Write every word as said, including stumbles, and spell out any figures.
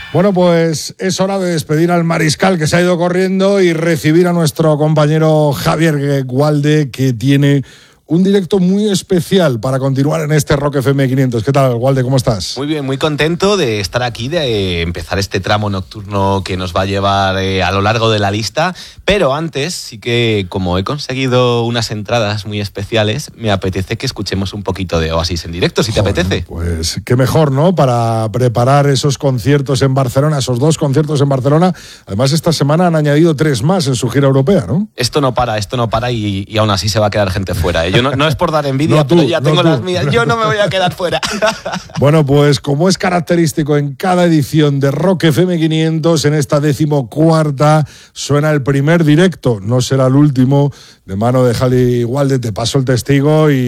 Bueno, pues es hora de despedir al mariscal que se ha ido corriendo y recibir a nuestro compañero Javier Gualde, que tiene un directo muy especial para continuar en este Rock F M quinientos. ¿Qué tal, Gualde? ¿Cómo estás? Muy bien, muy contento de estar aquí, de empezar este tramo nocturno que nos va a llevar eh, a lo largo de la lista. Pero antes, sí que como he conseguido unas entradas muy especiales, me apetece que escuchemos un poquito de Oasis en directo, si te Joder, apetece. Pues qué mejor, ¿no? Para preparar esos conciertos en Barcelona, esos dos conciertos en Barcelona. Además, esta semana han añadido tres más en su gira europea, ¿no? Esto no para, esto no para y, y aún así se va a quedar gente fuera, ¿eh? Yo no, no es por dar envidia, No tú, pero ya no tengo tú. las mías. Yo no me voy a quedar fuera. Bueno, pues como es característico en cada edición de Rock F M quinientos, en esta decimocuarta suena el primer directo, no será el último, de mano de Javi Gualde. Te paso el testigo y